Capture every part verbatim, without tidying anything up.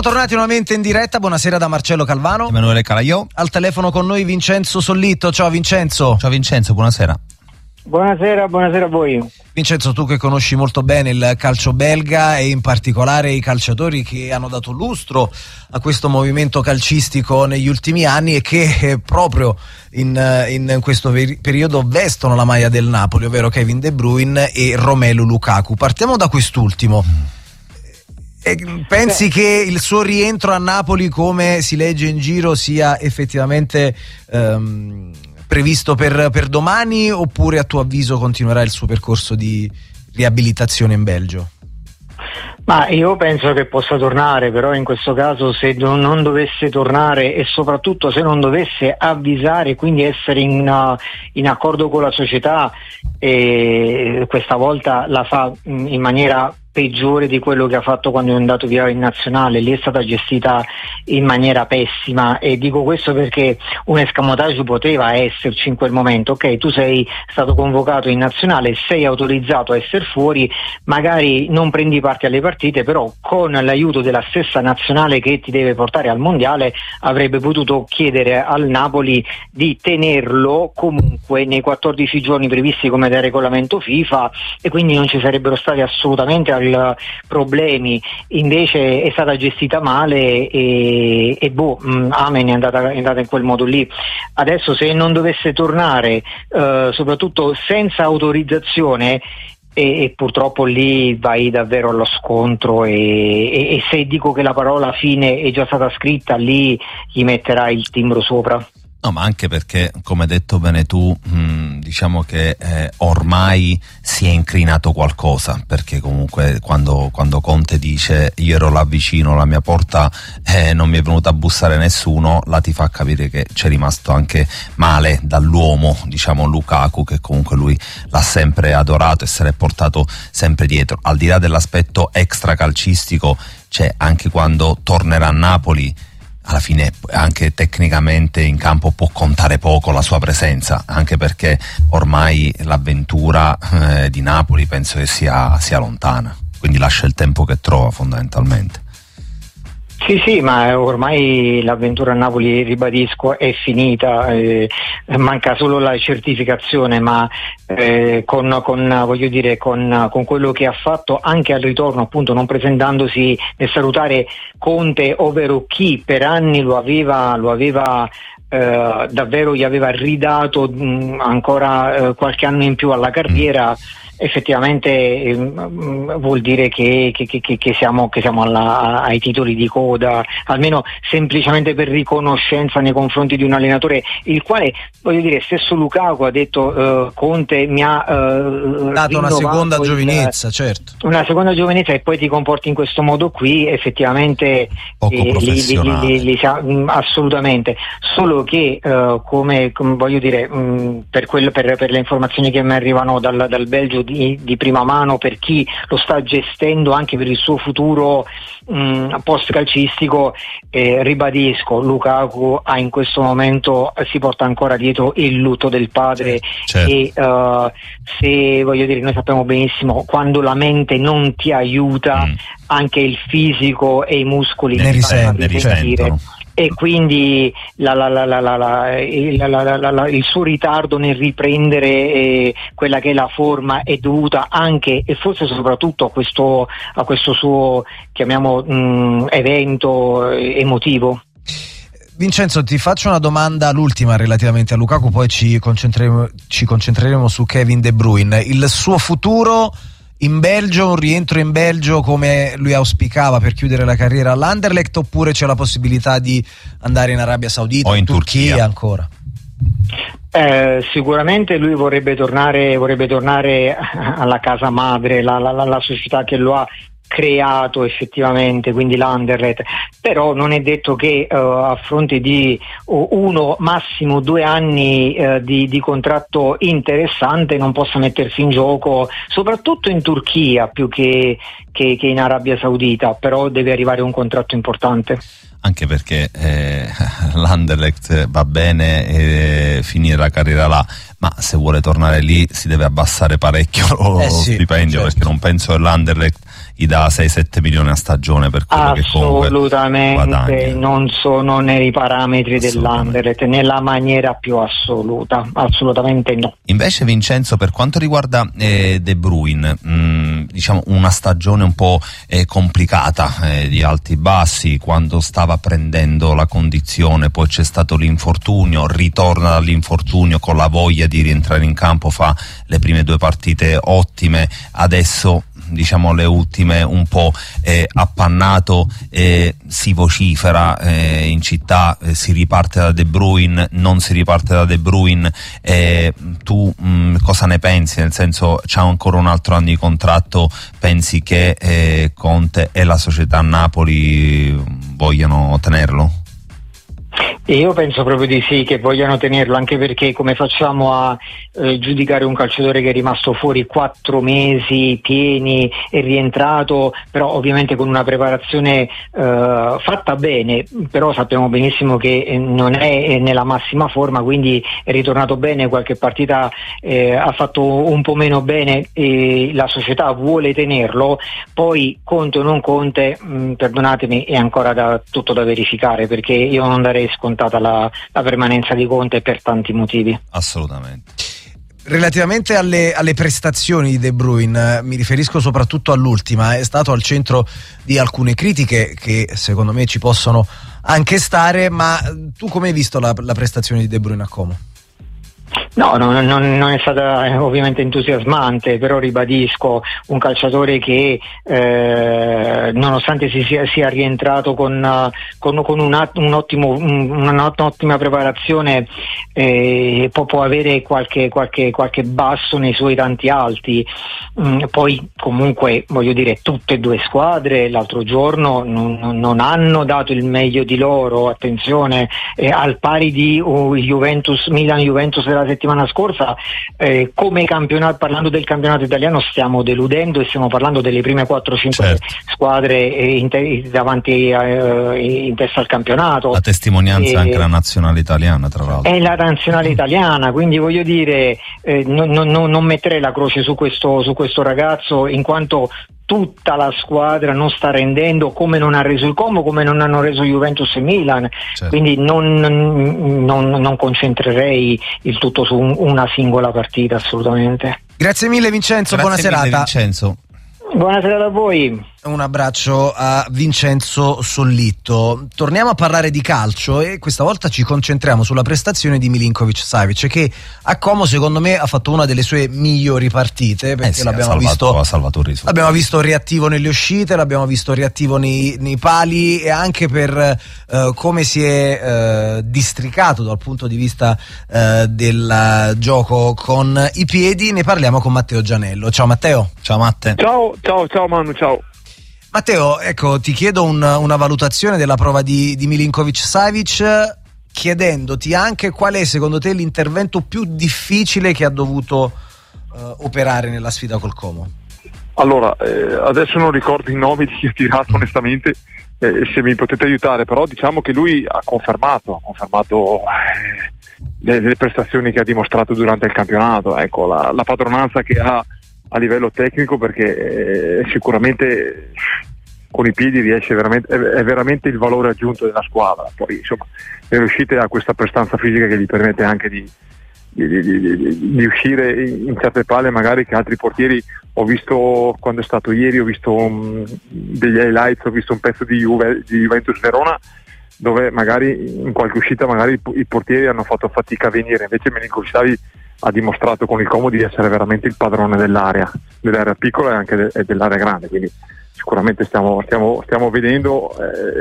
tornati nuovamente in diretta, buonasera da Marcello Calvano, Emanuele Calaiò. Al telefono con noi Vincenzo Sollitto. Ciao Vincenzo. Ciao Vincenzo, buonasera. Buonasera, buonasera a voi. Vincenzo, tu che conosci molto bene il calcio belga e in particolare i calciatori che hanno dato lustro a questo movimento calcistico negli ultimi anni e che eh, proprio in, in questo peri- periodo vestono la maglia del Napoli, ovvero Kevin De Bruyne e Romelu Lukaku. Partiamo da quest'ultimo. E pensi che il suo rientro a Napoli, come si legge in giro, sia effettivamente ehm, previsto per, per domani, oppure a tuo avviso continuerà il suo percorso di riabilitazione in Belgio? Ma io penso che possa tornare, però in questo caso se non, non dovesse tornare e soprattutto se non dovesse avvisare, quindi essere in, uh, in accordo con la società, e questa volta la fa in maniera peggiore di quello che ha fatto quando è andato via in nazionale. Lì è stata gestita in maniera pessima, e dico questo perché un escamotage poteva esserci in quel momento. Ok, tu sei stato convocato in nazionale, sei autorizzato a essere fuori, magari non prendi parte alle partite, però con l'aiuto della stessa nazionale che ti deve portare al mondiale avrebbe potuto chiedere al Napoli di tenerlo comunque nei quattordici giorni previsti come da regolamento FIFA, e quindi non ci sarebbero stati assolutamente problemi. Invece è stata gestita male e, e boh, mh, amen, è andata, è andata in quel modo lì. Adesso se non dovesse tornare, eh, soprattutto senza autorizzazione, e, e purtroppo lì vai davvero allo scontro, e, e, e se dico che la parola fine è già stata scritta, lì gli metterà il timbro sopra. No, ma anche perché, come hai detto bene tu, mh, diciamo che eh, ormai si è incrinato qualcosa, perché comunque quando, quando Conte dice io ero là vicino, la mia porta eh, non mi è venuto a bussare nessuno, la ti fa capire che c'è rimasto anche male dall'uomo, diciamo Lukaku, che comunque lui l'ha sempre adorato e se l'è portato sempre dietro. Al di là dell'aspetto extracalcistico, c'è anche quando tornerà a Napoli, alla fine anche tecnicamente in campo può contare poco la sua presenza, anche perché ormai l'avventura eh, di Napoli penso che sia, sia lontana, quindi lascia il tempo che trova fondamentalmente. Sì, sì, ma ormai l'avventura a Napoli, ribadisco, è finita, eh, manca solo la certificazione, ma eh, con, con, voglio dire, con, con quello che ha fatto anche al ritorno, appunto non presentandosi nel salutare Conte, ovvero chi per anni lo aveva, lo aveva eh, davvero gli aveva ridato mh, ancora eh, qualche anno in più alla carriera. Effettivamente eh, vuol dire che, che, che, che siamo, che siamo alla, ai titoli di coda, almeno semplicemente per riconoscenza nei confronti di un allenatore, il quale, voglio dire, stesso Lukaku ha detto eh, Conte mi ha eh, dato una seconda il, giovinezza, certo. Una seconda giovinezza, e poi ti comporti in questo modo qui, effettivamente poco eh, professionale. Li, li, li, li, assolutamente, solo che eh, come, come voglio dire, mh, per, quel, per, per le informazioni che mi arrivano dal, dal Belgio Di, di prima mano, per chi lo sta gestendo anche per il suo futuro mh, post calcistico, eh, ribadisco, Lukaku ha in questo momento si porta ancora dietro il lutto del padre, certo. E uh, se voglio dire, noi sappiamo benissimo quando la mente non ti aiuta, mm. anche il fisico e i muscoli ne risentono. E quindi la, la, la, la, la, la, la, la, la, la, il suo ritardo nel riprendere eh, quella che è la forma è dovuta anche e forse soprattutto a questo, a questo suo, chiamiamo, mh, evento emotivo. Vincenzo, ti faccio una domanda, l'ultima relativamente a Lukaku, poi ci concentreremo, ci concentreremo su Kevin De Bruyne. Il suo futuro in Belgio, un rientro in Belgio come lui auspicava per chiudere la carriera all'Anderlecht, oppure c'è la possibilità di andare in Arabia Saudita o in Turchia, Turchia ancora? Eh, sicuramente lui vorrebbe tornare, vorrebbe tornare alla casa madre, la, la, la società che lo ha creato effettivamente, quindi l'Anderlecht, però non è detto che uh, a fronte di uh, uno massimo due anni uh, di, di contratto interessante non possa mettersi in gioco, soprattutto in Turchia più che, che, che in Arabia Saudita, però deve arrivare un contratto importante. anche perché eh, l'Anderlecht va bene eh, finire la carriera là, ma se vuole tornare lì si deve abbassare parecchio lo eh sì, stipendio, certo. Perché non penso che l'Anderlecht gli dà sei sette milioni a stagione per quello che comunque assolutamente non sono nei parametri dell'Anderlecht nella maniera più assoluta, assolutamente no. Invece Vincenzo, per quanto riguarda eh, De Bruyne, mh, diciamo una stagione un po' eh, complicata, eh, di alti e bassi, quando stava prendendo la condizione, poi c'è stato l'infortunio, ritorna dall'infortunio con la voglia di rientrare in campo, fa le prime due partite ottime, adesso diciamo le ultime un po' eh, appannato, eh, si vocifera eh, in città, eh, si riparte da De Bruyne, non si riparte da De Bruyne, eh, tu mh, cosa ne pensi? Nel senso, c'ha ancora un altro anno di contratto, pensi che eh, Conte e la società Napoli vogliano tenerlo? Io penso proprio di sì, che vogliano tenerlo, anche perché come facciamo a eh, giudicare un calciatore che è rimasto fuori quattro mesi pieni, è rientrato, però ovviamente con una preparazione eh, fatta bene, però sappiamo benissimo che eh, non è nella massima forma, quindi è ritornato bene, qualche partita eh, ha fatto un po' meno bene e la società vuole tenerlo, poi Conte o non Conte, mh, perdonatemi, è ancora da, tutto da verificare, perché io non darei scontato La, la permanenza di Conte per tanti motivi. Assolutamente. Relativamente alle, alle prestazioni di De Bruyne, mi riferisco soprattutto all'ultima, è stato al centro di alcune critiche che secondo me ci possono anche stare, ma tu come hai visto la, la prestazione di De Bruyne a Como? No, no, non, non è stata eh, ovviamente entusiasmante, però ribadisco, un calciatore che eh, nonostante si sia, sia rientrato con, uh, con, con un, un ottimo, un, un'ottima preparazione, eh, può, può avere qualche, qualche, qualche basso nei suoi tanti alti. Mm, poi comunque voglio dire, tutte e due squadre l'altro giorno non, non hanno dato il meglio di loro, attenzione, eh, al pari di uh, Juventus, Milan-Juventus della settimana scorsa, eh, come campionato, parlando del campionato italiano stiamo deludendo e stiamo parlando delle prime quattro cinque certo. squadre eh, in te, davanti eh, in testa al campionato. La testimonianza è anche la nazionale italiana, tra l'altro. È la nazionale italiana, quindi voglio dire, eh, non, non, non metterei la croce su questo, su questo ragazzo, in quanto tutta la squadra non sta rendendo, come non ha reso il Como, come non hanno reso Juventus e Milan, certo. Quindi non, non, non concentrerei il tutto su un, una singola partita, assolutamente. Grazie mille Vincenzo, Grazie buona mille, serata. Vincenzo. Buona serata a voi. Un abbraccio a Vincenzo Sollitto. Torniamo a parlare di calcio e questa volta ci concentriamo sulla prestazione di Milinkovic-Savic, che a Como secondo me ha fatto una delle sue migliori partite, perché eh sì, l'abbiamo, ha salvato, visto, ha salvato il risultato. l'abbiamo visto reattivo nelle uscite, l'abbiamo visto reattivo nei, nei pali e anche per eh, come si è eh, districato dal punto di vista eh, del gioco con i piedi. Ne parliamo con Matteo Gianello. Ciao Matteo. Ciao Matte. Ciao, ciao, ciao Manu, ciao. Matteo, ecco, ti chiedo un, una valutazione della prova di, di Milinkovic-Savic, chiedendoti anche qual è secondo te l'intervento più difficile che ha dovuto uh, operare nella sfida col Como. Allora, eh, adesso non ricordo i nomi di chi ha tirato onestamente, eh, se mi potete aiutare, però diciamo che lui ha confermato, ha confermato eh, le, le prestazioni che ha dimostrato durante il campionato, ecco, la, la padronanza che ha a livello tecnico, perché eh, sicuramente con i piedi riesce veramente, è, è veramente il valore aggiunto della squadra. Poi insomma nelle uscite ha questa prestanza fisica che gli permette anche di, di, di, di, di uscire in certe palle magari che altri portieri. Ho visto, quando è stato ieri, ho visto um, degli highlights, ho visto un pezzo di, Juve, di Juventus Verona dove magari in qualche uscita magari i, i portieri hanno fatto fatica a venire, invece Milinkovic ha dimostrato con il Como di essere veramente il padrone dell'area, dell'area piccola e anche de- e dell'area grande, quindi sicuramente stiamo, stiamo, stiamo vedendo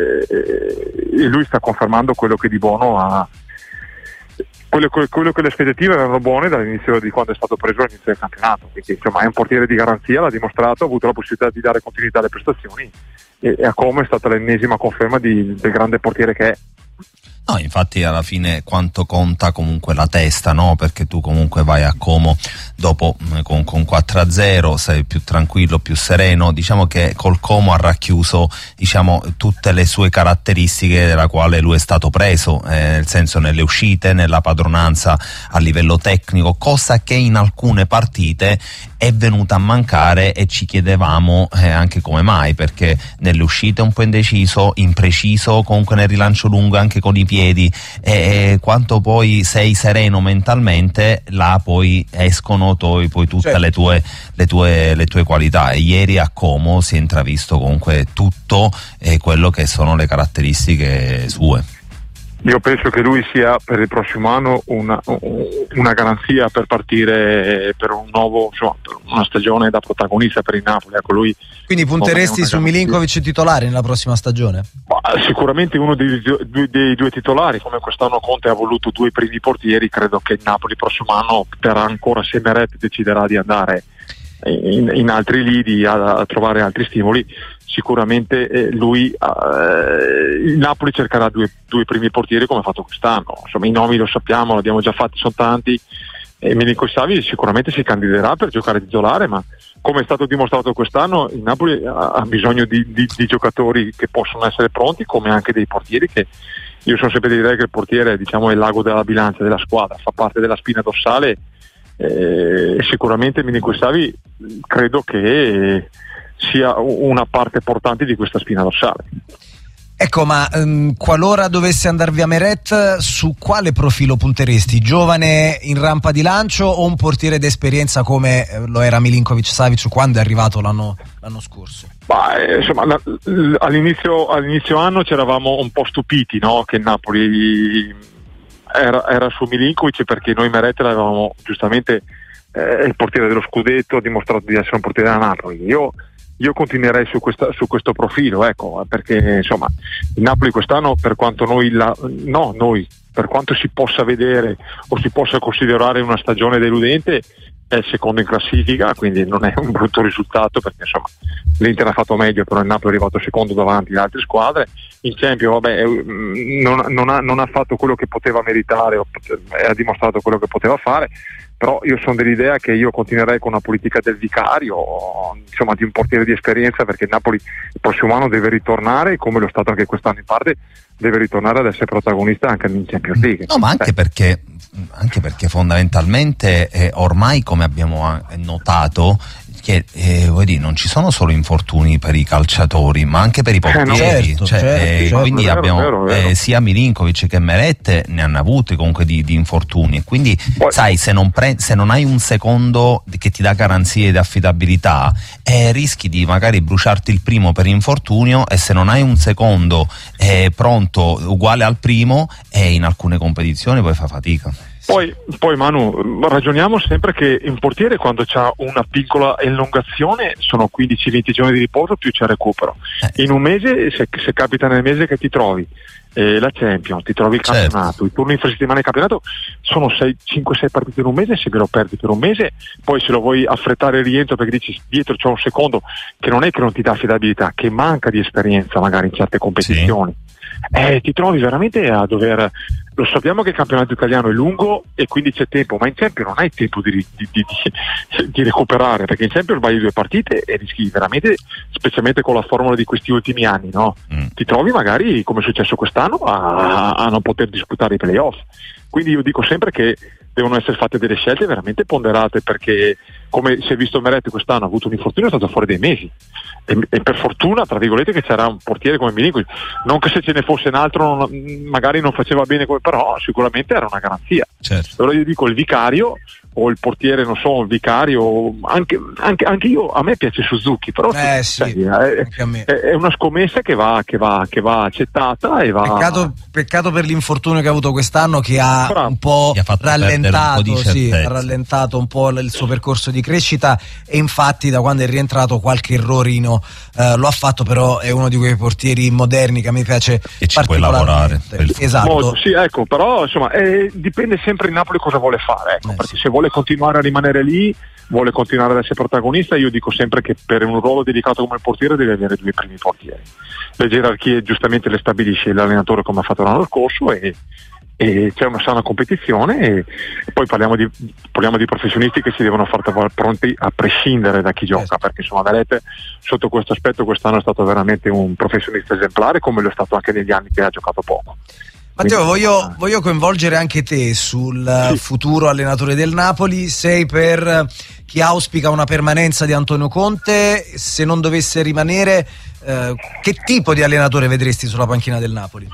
eh, e lui sta confermando quello che di buono ha, quello, quello che le aspettative erano buone dall'inizio di quando è stato preso all'inizio del campionato, quindi insomma è un portiere di garanzia, l'ha dimostrato, ha avuto la possibilità di dare continuità alle prestazioni e, e a Como è stata l'ennesima conferma di, del grande portiere che è. No, infatti alla fine quanto conta comunque la testa, no? Perché tu comunque vai a Como dopo con, con quattro a zero, sei più tranquillo, più sereno. Diciamo che col Como ha racchiuso, diciamo, tutte le sue caratteristiche della quale lui è stato preso, eh, nel senso nelle uscite, nella padronanza a livello tecnico, cosa che in alcune partite è venuta a mancare e ci chiedevamo eh, anche come mai, perché nelle uscite un po' indeciso, impreciso, comunque nel rilancio lungo anche con i piedi, e, e quanto poi sei sereno mentalmente, là poi escono toi, poi tutte certo. le, tue, le, tue, le tue qualità, e ieri a Como si è intravisto comunque tutto eh, quello che sono le caratteristiche sue. Io penso che lui sia per il prossimo anno una, una garanzia per partire per un nuovo, insomma, per una stagione da protagonista per il Napoli. Ecco, lui quindi punteresti su Milinkovic titolare nella prossima stagione? Ma sicuramente uno dei, dei, dei due titolari, come quest'anno Conte ha voluto due primi portieri. Credo che il Napoli il prossimo anno opterà ancora, se Meret deciderà di andare in, in altri lidi a, a trovare altri stimoli. Sicuramente eh, lui eh, il Napoli cercherà due, due primi portieri come ha fatto quest'anno. Insomma, i nomi lo sappiamo, li abbiamo già fatti, sono tanti, e Milinkovic sicuramente si candiderà per giocare titolare, ma come è stato dimostrato quest'anno il Napoli ha, ha bisogno di, di, di giocatori che possono essere pronti, come anche dei portieri, che io sono sempre dell'idea che il portiere, diciamo, è il l'ago della bilancia della squadra, fa parte della spina dorsale, e eh, sicuramente Milinkovic credo che sia una parte portante di questa spina dorsale. Ecco, ma um, qualora dovesse andar via Meret, su quale profilo punteresti? Giovane in rampa di lancio o un portiere d'esperienza come lo era Milinkovic-Savic quando è arrivato l'anno, l'anno scorso? Bah, eh, insomma, la, l, all'inizio, all'inizio anno ci eravamo un po' stupiti, no? Che il Napoli era, era su Milinkovic, perché noi Meret l'avevamo giustamente eh, il portiere dello scudetto, ha dimostrato di essere un portiere da Napoli. Io Io continuerei su, questa, su questo profilo, ecco, perché insomma il Napoli quest'anno, per quanto noi la, no, noi, per quanto si possa vedere o si possa considerare una stagione deludente, è il secondo in classifica, quindi non è un brutto risultato, perché insomma l'Inter ha fatto meglio, però il Napoli è arrivato secondo davanti alle altre squadre. In Champions, vabbè, non, non, ha, non ha fatto quello che poteva meritare, o ha dimostrato quello che poteva fare. Però io sono dell'idea che io continuerei con una politica del vicario, insomma di un portiere di esperienza, perché il Napoli il prossimo anno deve ritornare, come lo è stato anche quest'anno in parte, deve ritornare ad essere protagonista anche in Champions League. No, ma anche eh. perché anche perché fondamentalmente eh, ormai, come abbiamo notato, che eh, vuoi dire, non ci sono solo infortuni per i calciatori, ma anche per i portieri, eh no, certo, cioè, certo, eh, certo, quindi vero, abbiamo vero, vero. Eh, sia Milinkovic che Meret ne hanno avuti comunque di, di infortuni, e quindi poi, sai, se non, pre- se non hai un secondo che ti dà garanzie di affidabilità, eh, rischi di magari bruciarti il primo per infortunio, e se non hai un secondo eh, pronto uguale al primo, eh, in alcune competizioni poi fa fatica. Poi, poi Manu, ragioniamo sempre che un portiere, quando c'ha una piccola elongazione, sono quindici venti giorni di riposo più c'è recupero. In un mese, se, se capita nel mese che ti trovi eh, la Champions, ti trovi il certo. campionato, i turni infrasettimana di campionato, sono cinque sei partite in un mese. Se ve lo perdi per un mese, poi se lo vuoi affrettare il rientro perché dici dietro c'è un secondo che non è che non ti dà affidabilità, che manca di esperienza magari in certe competizioni, sì. eh, ti trovi veramente a dover. Lo sappiamo che il campionato italiano è lungo e quindi c'è tempo, ma in Champions non hai tempo di, di, di, di, di recuperare, perché in Champions vai due partite e rischi veramente, specialmente con la formula di questi ultimi anni, no? Mm. Ti trovi magari, come è successo quest'anno, a, a non poter disputare i playoff. Quindi io dico sempre che devono essere fatte delle scelte veramente ponderate, perché come si è visto Meret quest'anno ha avuto un infortunio, è stato fuori dei mesi, e, e per fortuna tra virgolette che c'era un portiere come Milinkovic, non che se ce ne fosse un altro non, magari non faceva bene, come, però sicuramente era una garanzia. Certo. Allora io dico il vicario o il portiere, non so, il vicario, anche, anche, anche io, a me piace Suzuki, però eh, sì, sì, è, è, è una scommessa che va, che va, che va accettata e va. Peccato, peccato per l'infortunio che ha avuto quest'anno, che ha Bravo. un po' ha rallentato, un po' sì, ha rallentato un po' il suo percorso di crescita, e infatti da quando è rientrato qualche errorino eh, lo ha fatto, però è uno di quei portieri moderni che a me piace e ci puoi lavorare per il esatto. Molto, sì, ecco, però insomma eh, dipende sempre sempre il Napoli cosa vuole fare, ecco, eh, perché sì. se vuole continuare a rimanere lì, vuole continuare ad essere protagonista, io dico sempre che per un ruolo delicato come il portiere deve avere due primi portieri. Le gerarchie giustamente le stabilisce l'allenatore come ha fatto l'anno scorso e, e c'è una sana competizione e, e poi parliamo di, parliamo di professionisti che si devono far pronti a prescindere da chi gioca, perché insomma Verete sotto questo aspetto quest'anno è stato veramente un professionista esemplare, come lo è stato anche negli anni che ha giocato poco. Matteo, voglio, voglio coinvolgere anche te sul Sì. futuro allenatore del Napoli. Sei per chi auspica una permanenza di Antonio Conte? Se non dovesse rimanere, eh, che tipo di allenatore vedresti sulla panchina del Napoli?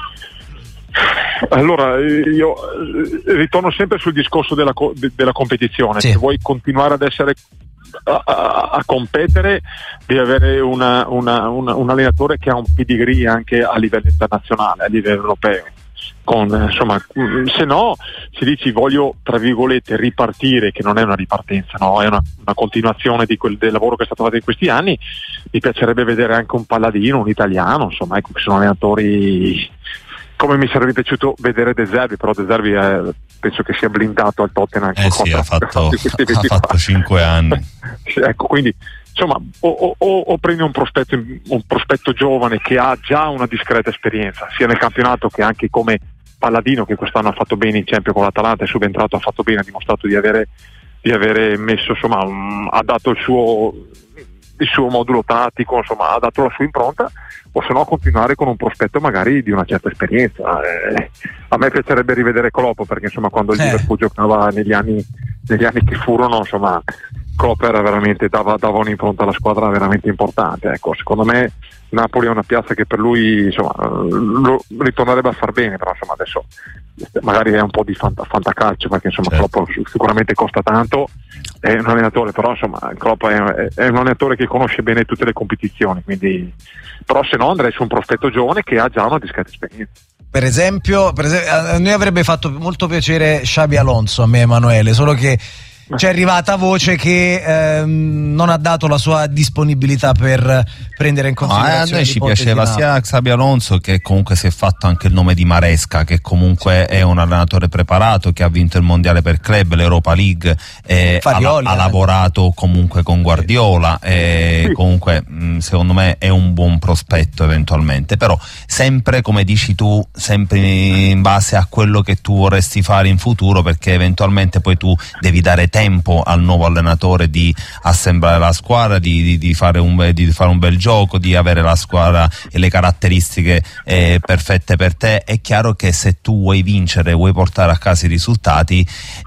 Allora, io ritorno sempre sul discorso della, co- de- della competizione. Sì. Se vuoi continuare ad essere a, a, a competere, devi avere una, una, una, un allenatore che ha un pedigree anche a livello internazionale, a livello europeo. Con, insomma, se no, se dici voglio tra virgolette ripartire, che non è una ripartenza, no, è una, una continuazione di quel, del lavoro che è stato fatto in questi anni, mi piacerebbe vedere anche un Palladino, un italiano, insomma, ecco, che sono allenatori come mi sarebbe piaciuto vedere De Zerbi, però De Zerbi è, penso che sia blindato al Tottenham. Eh sì, ha fatto, ha fatto cinque anni. Ecco, quindi insomma o, o, o prendi un prospetto, un prospetto giovane che ha già una discreta esperienza sia nel campionato che anche come Palladino, che quest'anno ha fatto bene in Champions con l'Atalanta, è subentrato, ha fatto bene, ha dimostrato di avere, di avere messo, insomma, um, ha dato il suo il suo modulo tattico, insomma ha dato la sua impronta, o se no continuare con un prospetto magari di una certa esperienza. Eh, a me piacerebbe rivedere Klopp, perché insomma quando il Eh. Liverpool giocava negli anni negli anni che furono, insomma Klopp era veramente, dava, dava un'impronta alla squadra veramente importante. Ecco, secondo me Napoli è una piazza che per lui, insomma, lo ritornerebbe a far bene, però insomma adesso magari è un po' di fanta, fantacalcio, perché insomma Certo. Klopp sicuramente costa tanto, è un allenatore, però insomma Klopp è, è un allenatore che conosce bene tutte le competizioni, quindi però se no andrei su un prospetto giovane che ha già una discreta esperienza. Per esempio, per esempio, a noi avrebbe fatto molto piacere Xabi Alonso, a me Emanuele, solo che c'è arrivata voce che ehm, non ha dato la sua disponibilità per prendere in No, considerazione a noi ci l'ipotesi piaceva di sia Xabi Alonso, che comunque si è fatto anche il nome di Maresca, che comunque è un allenatore preparato, che ha vinto il mondiale per club, l'Europa League, eh, Farioli, ha, ha eh. lavorato comunque con Guardiola, e Sì. comunque mh, secondo me è un buon prospetto eventualmente, però sempre come dici tu, sempre in base a quello che tu vorresti fare in futuro, perché eventualmente poi tu devi dare tempo al nuovo allenatore di assemblare la squadra, di, di, di, fare, un, di fare un bel gioco, di avere la squadra e le caratteristiche eh, perfette per te. È chiaro che se tu vuoi vincere, vuoi portare a casa i risultati,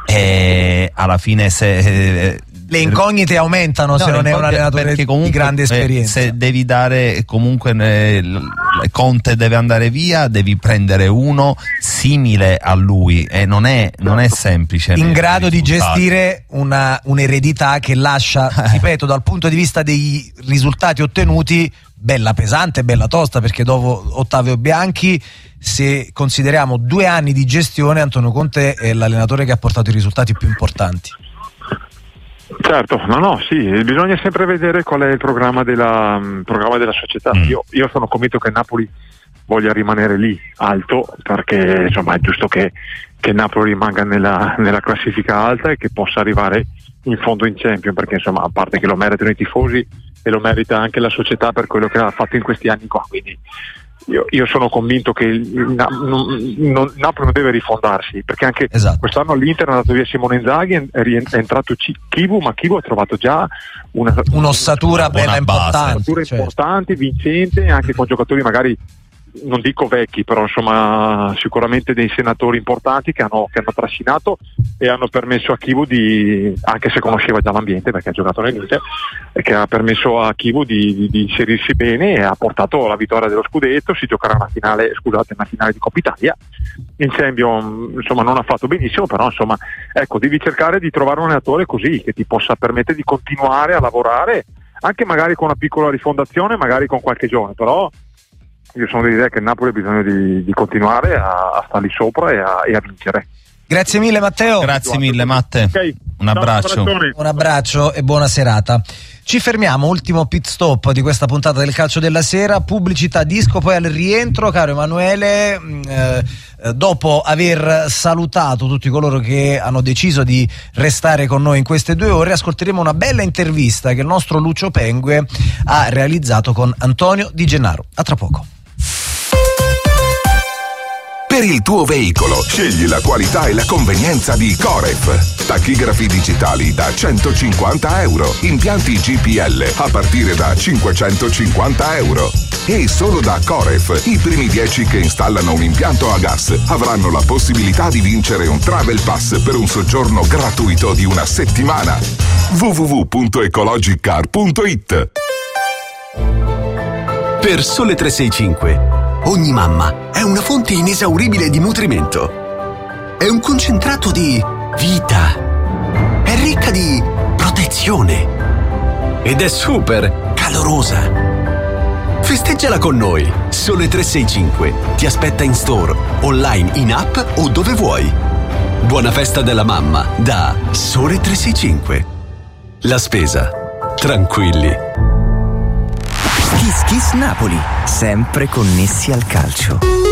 eh, alla fine se eh, Le incognite aumentano, no, se non è un allenatore di grande esperienza. Eh, se devi dare comunque eh, Conte deve andare via, devi prendere uno simile a lui, e non è, non è semplice. In grado di gestire una, un'eredità che lascia, ripeto, dal punto di vista dei risultati ottenuti, bella pesante, bella tosta, perché dopo Ottavio Bianchi, se consideriamo due anni di gestione, Antonio Conte è l'allenatore che ha portato i risultati più importanti. Certo, no, no, sì, bisogna sempre vedere qual è il programma della, um, programma della società. Mm. Io, io sono convinto che Napoli voglia rimanere lì alto, perché insomma è giusto che, che Napoli rimanga nella, nella classifica alta e che possa arrivare in fondo in Champions, perché insomma, a parte che lo meritano i tifosi e lo merita anche la società per quello che ha fatto in questi anni qua, quindi io, io sono convinto che il, na, non, non, Napoli non deve rifondarsi, perché anche esatto. quest'anno all'Inter è andato via Simone Inzaghi, è, è entrato Chivu, ma Chivu ha trovato già una, un'ossatura bella importante, ossature certo. importanti, vincente, anche con giocatori magari non dico vecchi, però insomma sicuramente dei senatori importanti che hanno, che hanno trascinato e hanno permesso a Chivu di, anche se conosceva già l'ambiente perché ha giocato nell'Inter, e che ha permesso a Chivu di, di, di inserirsi bene e ha portato la vittoria dello scudetto. Si giocherà una finale, scusate, una finale di Coppa Italia. In Champions insomma non ha fatto benissimo, però insomma ecco, devi cercare di trovare un allenatore così che ti possa permettere di continuare a lavorare, anche magari con una piccola rifondazione, magari con qualche giovane, però io sono dell'idea che il Napoli ha bisogno di, di continuare a, a stare lì sopra e a, e a vincere. Grazie mille Matteo. Grazie mille Matte, Okay. un abbraccio. Ciao, un abbraccio e buona serata. Ci fermiamo, ultimo pit stop di questa puntata del Calcio della Sera, pubblicità, disco, poi al rientro, caro Emanuele, eh, dopo aver salutato tutti coloro che hanno deciso di restare con noi in queste due ore, ascolteremo una bella intervista che il nostro Lucio Pengue ha realizzato con Antonio Di Gennaro. A tra poco. Per il tuo veicolo scegli la qualità e la convenienza di Coref. Tachigrafi digitali da centocinquanta euro, impianti G P L a partire da cinquecentocinquanta euro. E solo da Coref i primi dieci che installano un impianto a gas avranno la possibilità di vincere un Travel Pass per un soggiorno gratuito di una settimana. w w w punto ecologicar punto i t. Per Sole trecentosessantacinque ogni mamma è una fonte inesauribile di nutrimento. È un concentrato di vita. È ricca di protezione. Ed è super calorosa. Festeggiala con noi. Sole trecentosessantacinque ti aspetta in store, online, in app o dove vuoi. Buona festa della mamma da Sole trecentosessantacinque. La spesa. Tranquilli. Kiss Kiss Napoli, sempre connessi al calcio.